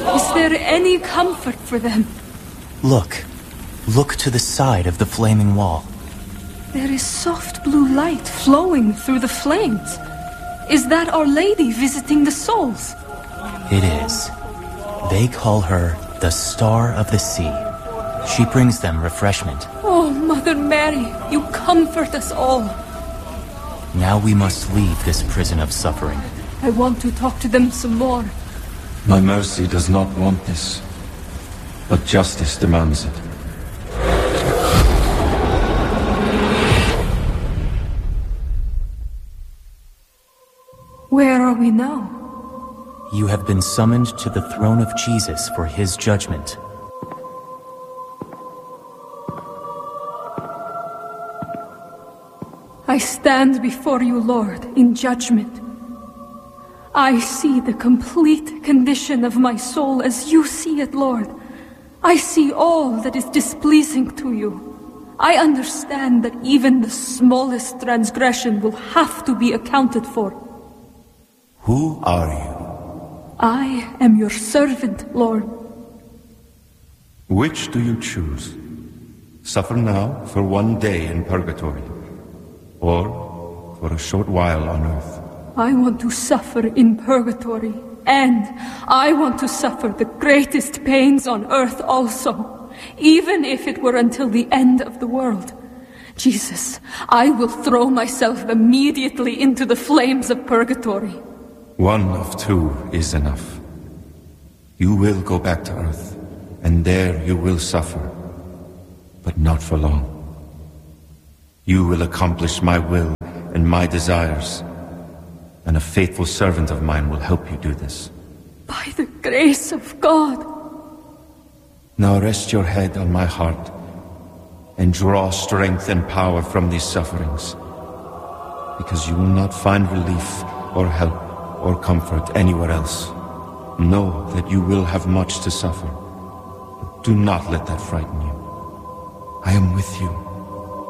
Is there any comfort for them? Look. Look to the side of the flaming wall. There is soft blue light flowing through the flames. Is that Our Lady visiting the souls? It is. They call her the Star of the Sea. She brings them refreshment. Oh, Mother Mary, you comfort us all. Now we must leave this prison of suffering. I want to talk to them some more. My mercy does not want this, but justice demands it. Where are we now? You have been summoned to the throne of Jesus for his judgment. I stand before you, Lord, in judgment. I see the complete condition of my soul as you see it, Lord. I see all that is displeasing to you. I understand that even the smallest transgression will have to be accounted for. Who are you? I am your servant, Lord. Which do you choose? Suffer now for one day in purgatory, or for a short while on earth? I want to suffer in purgatory, and I want to suffer the greatest pains on earth also, even if it were until the end of the world. Jesus, I will throw myself immediately into the flames of purgatory. One of two is enough. You will go back to earth, and there you will suffer, but not for long. You will accomplish my will and my desires, and a faithful servant of mine will help you do this. By the grace of God. Now rest your head on my heart, and draw strength and power from these sufferings, because you will not find relief or help or comfort anywhere else. Know that you will have much to suffer, but do not let that frighten you. I am with you.